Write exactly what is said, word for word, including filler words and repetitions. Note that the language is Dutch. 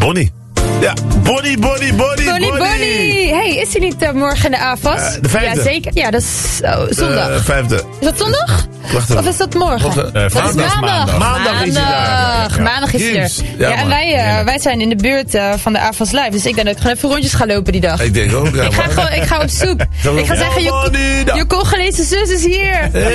Bonnie. Ja, Bonnie, Bonnie, Bonnie, Bonnie, Bonnie. Hey, is hij niet uh, morgen in de A F A S? Uh, de vijfde. Ja, zeker. Ja, dat is oh, zondag. De vijfde. Is dat zondag? Wacht Of is dat morgen? Wacht, uh, dat maandag. is maandag. Maandag, maandag is hij daar. Ja. Maandag is hij er. Ja, ja, en wij, uh, wij zijn in de buurt uh, van de A F A S Live. Dus ik denk dat ik gewoon even rondjes ga lopen die dag. Ik denk ook, ja. Ik ga, gewoon, ik ga op zoek. Ik ga zeggen, je, je Congolese zus is hier. Hey,